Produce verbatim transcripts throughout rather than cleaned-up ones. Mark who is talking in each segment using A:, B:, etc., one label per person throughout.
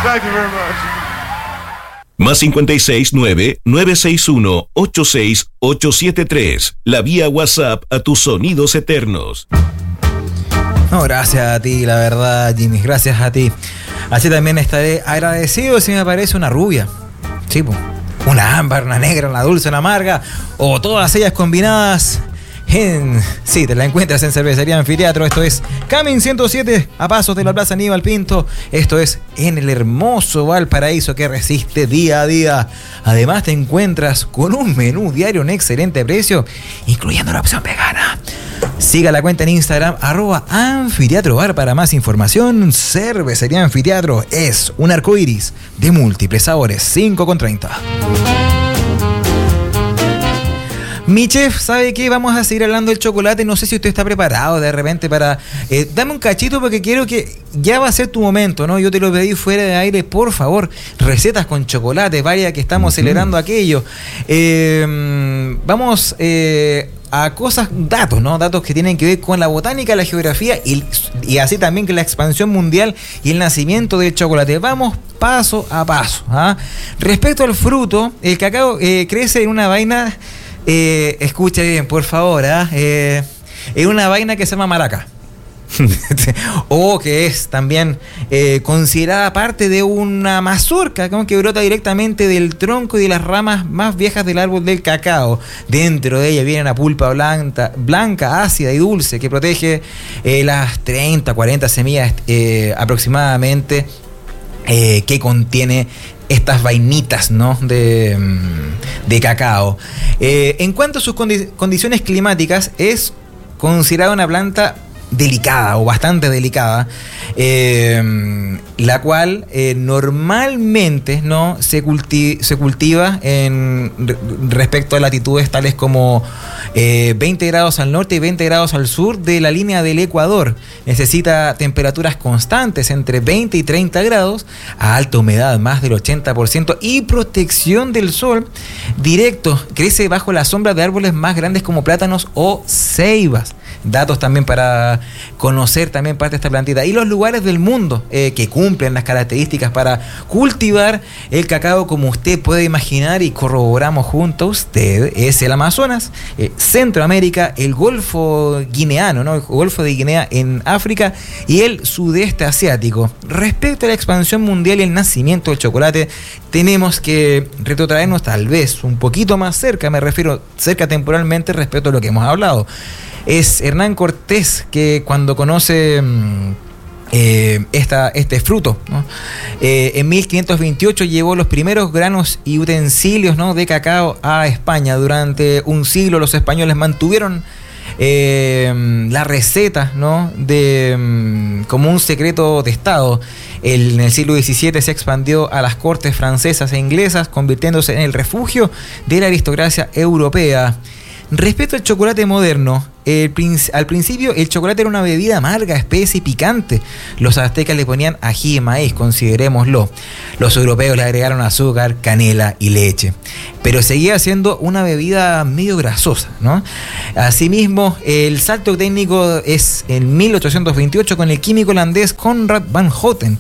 A: Thank you very much.
B: Más cincuenta y seis nueve, nueve seis uno, ocho seis ocho siete tres. La vía WhatsApp a tus sonidos eternos.
C: No, gracias a ti, la verdad, Jimmy, gracias a ti. Así también estaré agradecido si me aparece una rubia. Sí, pues. Una ámbar, una negra, una dulce, una amarga, o todas ellas combinadas en... Sí, te la encuentras en Cervecería Anfiteatro. Esto es Camin ciento siete, a pasos de la Plaza Aníbal Pinto. Esto es en el hermoso Valparaíso que resiste día a día. Además te encuentras con un menú diario a un excelente precio, incluyendo la opción vegana. Siga la cuenta en Instagram, arroba Anfiteatro Bar para más información. Cervecería Anfiteatro es un arcoíris de múltiples sabores. cinco con treinta. Mi chef, ¿sabe qué? Vamos a seguir hablando del chocolate. No sé si usted está preparado de repente para... Eh, dame un cachito porque quiero que... Ya va a ser tu momento, ¿no? Yo te lo pedí fuera de aire, por favor. Recetas con chocolate, vaya que estamos uh-huh. celebrando aquello. Eh, vamos... Eh, a cosas, datos, ¿no? Datos que tienen que ver con la botánica, la geografía y, y así también que la expansión mundial y el nacimiento del chocolate. Vamos paso a paso. ¿ah? Respecto al fruto, el cacao eh, crece en una vaina, eh, escuche bien, por favor, ¿ah? eh, en una vaina que se llama maraca. O que es también eh, considerada parte de una mazorca, como que brota directamente del tronco y de las ramas más viejas del árbol del cacao. Dentro de ella viene una pulpa blanca, blanca ácida y dulce que protege eh, las treinta, cuarenta semillas eh, aproximadamente eh, que contiene estas vainitas, ¿no? de, de cacao. Eh, en cuanto a sus condi- condiciones climáticas, es considerada una planta delicada o bastante delicada, eh, la cual eh, normalmente no se, culti- se cultiva en re- respecto a latitudes tales como eh, veinte grados al norte y veinte grados al sur de la línea del Ecuador. Necesita temperaturas constantes entre veinte y treinta grados, a alta humedad, más del ochenta por ciento, y protección del sol directo. Crece bajo la sombra de árboles más grandes como plátanos o ceibas. Datos también para conocer también parte de esta plantita. Y los lugares del mundo eh, que cumplen las características para cultivar el cacao, como usted puede imaginar y corroboramos junto a usted, es el Amazonas, eh, Centroamérica, el Golfo Guineano, ¿no? El Golfo de Guinea en África y el sudeste asiático. Respecto a la expansión mundial y el nacimiento del chocolate, tenemos que retrotraernos tal vez un poquito más cerca, me refiero cerca temporalmente respecto a lo que hemos hablado. Es Hernán Cortés que cuando conoce eh, esta, este fruto, ¿no? eh, en mil quinientos veintiocho llevó los primeros granos y utensilios, ¿no? de cacao a España. Durante un siglo los españoles mantuvieron eh, la receta, ¿no? de, como un secreto de Estado. El, en el siglo diecisiete se expandió a las cortes francesas e inglesas, convirtiéndose en el refugio de la aristocracia europea. Respecto al chocolate moderno, el, al principio el chocolate era una bebida amarga, espesa y picante. Los aztecas le ponían ají de maíz, considerémoslo. Los europeos le agregaron azúcar, canela y leche. Pero seguía siendo una bebida medio grasosa, ¿no? Asimismo, el salto técnico es en mil ochocientos veintiocho con el químico holandés Conrad van Houten,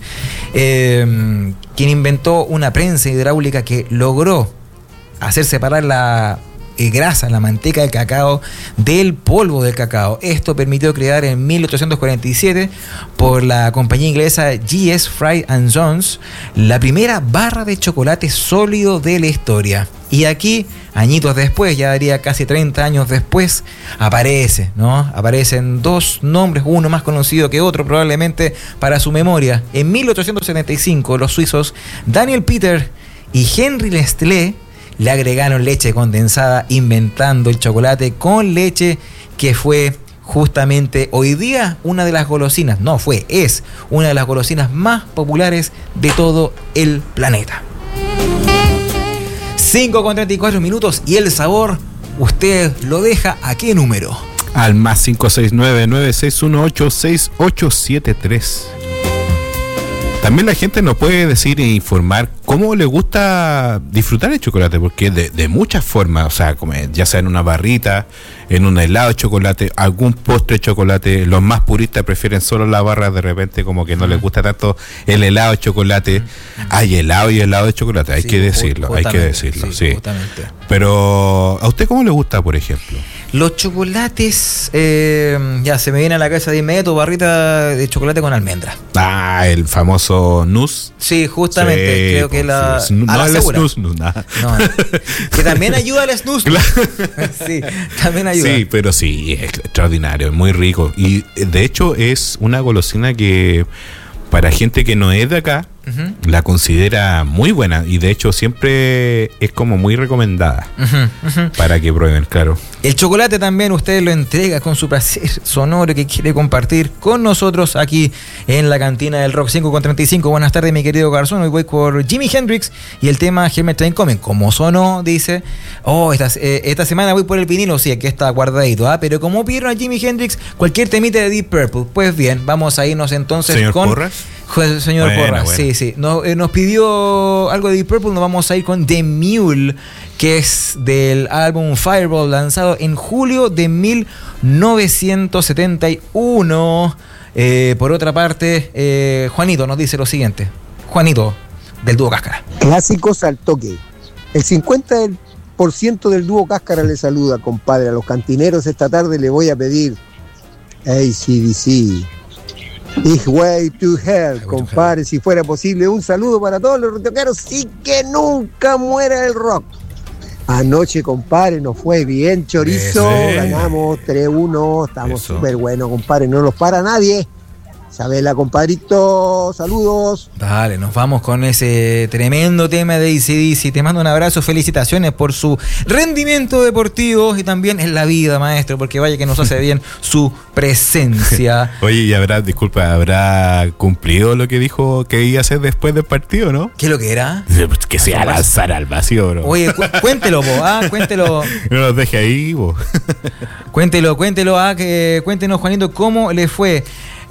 C: eh, quien inventó una prensa hidráulica que logró hacer separar la grasa, la manteca del cacao del polvo del cacao. Esto permitió crear en mil ochocientos cuarenta y siete por la compañía inglesa G S Fry and Sons la primera barra de chocolate sólido de la historia. Y aquí, añitos después, ya daría casi treinta años después, aparece, ¿no? Aparecen dos nombres, uno más conocido que otro probablemente para su memoria. En mil ochocientos setenta y cinco, los suizos Daniel Peter y Henry Nestlé le agregaron leche condensada, inventando el chocolate con leche, que fue justamente hoy día una de las golosinas, no fue, es una de las golosinas más populares de todo el planeta. cinco con treinta y cuatro minutos y el sabor, ¿usted lo deja a qué número?
D: Al más cinco seis nueve, nueve seis uno ocho, seis ocho siete tres. También la gente nos puede decir e informar cómo ¿cómo le gusta disfrutar el chocolate? Porque de, de muchas formas, o sea, como, ya sea en una barrita, en un helado de chocolate, algún postre de chocolate. Los más puristas prefieren solo la barra, de repente como que no les gusta tanto el helado de chocolate. Hay helado y helado de chocolate, hay
C: Sí,
D: que decirlo, hay que decirlo,
C: sí,
D: sí.
C: justamente.
D: Pero, ¿a usted cómo le gusta, por ejemplo?
C: Los chocolates, eh, ya se me viene a la cabeza de inmediato barrita de chocolate con almendra.
D: Ah, el famoso Nus.
C: Sí, justamente,
D: Sí,
C: creo que
D: pues,
C: la,
D: sí.
C: a
D: No
C: la
D: el
C: segura.
D: snus, no, nada.
C: No, que también ayuda al snus. Sí, también ayuda.
D: Sí, pero sí, es extraordinario, es muy rico. Y de hecho es una golosina que para gente que no es de acá, uh-huh, la considera muy buena. Y de hecho siempre es como muy recomendada, uh-huh, uh-huh, para que prueben, claro.
C: El chocolate también usted lo entrega con su placer sonoro que quiere compartir con nosotros aquí en la cantina del Rock. Cinco con treinta y cinco. Buenas tardes, mi querido garzón. Hoy voy por Jimi Hendrix y el tema Helmet Train Coming. Como sonó, dice, oh, esta, eh, esta semana voy por el vinilo. Sí, aquí está guardadito, ¿ah? Pero como pidieron a Jimi Hendrix, cualquier temita de Deep Purple. Pues bien, vamos a irnos entonces
D: ¿Señor
C: con...
D: Porras?
C: Señor
D: Bueno,
C: Porras,
D: bueno.
C: sí, sí. Nos, eh, nos pidió algo de Deep Purple, nos vamos a ir con The Mule, que es del álbum Fireball, lanzado en julio de mil novecientos setenta y uno. Eh, por otra parte, eh, Juanito nos dice lo siguiente. Juanito, del dúo Cáscara.
A: Clásicos al toque. El cincuenta por ciento del dúo Cáscara le saluda, compadre. A los cantineros esta tarde le voy a pedir A C D C. It's way to hell, compadre. Si fuera posible, un saludo para todos los rockeros y que nunca muera el rock. Anoche, compadre, nos fue bien, chorizo.
D: Ese.
A: Ganamos tres uno. Estamos
D: Eso.
A: súper buenos, compadre. No los para nadie. Sabela, compadrito. Saludos.
C: Dale, nos vamos con ese tremendo tema de A C D C. Te mando un abrazo, felicitaciones por su rendimiento deportivo y también en la vida, maestro, porque vaya que nos hace bien su presencia.
D: Oye, y habrá, disculpa, habrá cumplido lo que dijo que iba a hacer después del partido, ¿no?
C: ¿Qué es lo que era?
D: Que se iba a lanzar al vacío, bro.
C: Oye, cu- cuéntelo, po, ah, cuéntelo.
D: No nos deje ahí, bo.
C: Cuéntelo, cuéntelo, ah, que cuéntenos, Juanito, cómo le fue.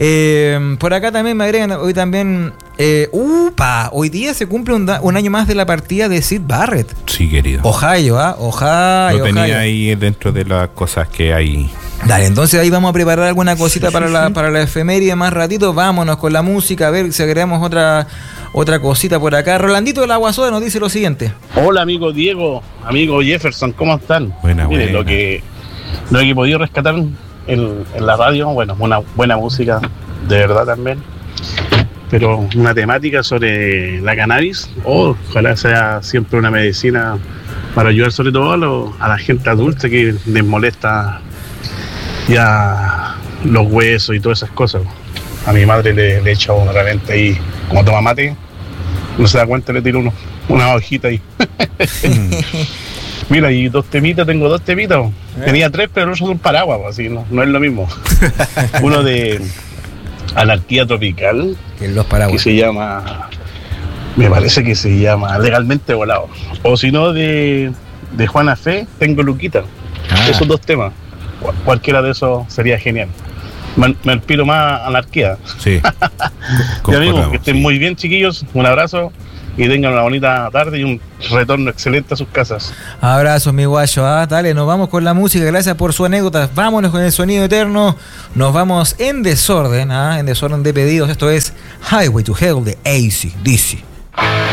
C: Eh, por acá también me agregan, hoy también, eh, upa, hoy día se cumple un, da- un año más de la partida de Sid Barrett.
D: Sí, querido.
C: Ohio, ah, Ohio,
D: Lo tenía
C: Ohio.
D: ahí dentro de las cosas que hay.
C: Dale, entonces ahí vamos a preparar alguna cosita para la, para la efeméride más ratito. Vámonos con la música, a ver si agregamos otra, otra cosita por acá. Rolandito del Aguasoda nos dice lo siguiente.
E: Hola amigo Diego, amigo Jefferson, ¿cómo están?
D: Buena,
E: Mire,
D: buena.
E: lo que lo que he podido rescatar en, en la radio, bueno, una buena música, de verdad también, pero una temática sobre la cannabis, oh, ojalá sea siempre una medicina para ayudar sobre todo a, lo- a la gente adulta que les molesta ya los huesos y todas esas cosas. A mi madre le, le echa una repente ahí, como toma mate, no se da cuenta, le tiro uno, una hojita ahí. Mira, y dos temitas, tengo dos temitas. Tenía tres, pero los otros son paraguas, así no, no es lo mismo. Uno de Anarquía Tropical,
C: Que los
E: que
C: paraguas.
E: se llama, me parece que se llama Legalmente Volado. O si no, de, de Juana Fe, Tengo Luquita.
D: Ah.
E: Esos dos temas. Cu- Cualquiera de esos sería genial. Me, me inspiro más a Anarquía.
D: Sí.
E: Y amigos, que estén
D: sí.
E: muy bien, chiquillos. Un abrazo y tengan una bonita tarde y un retorno excelente a sus casas.
C: Abrazos, mi guayo. Ah, dale, nos vamos con la música. Gracias por su anécdota. Vámonos con el sonido eterno. Nos vamos en desorden, ah, en desorden de pedidos. Esto es Highway to Hell de A C D C.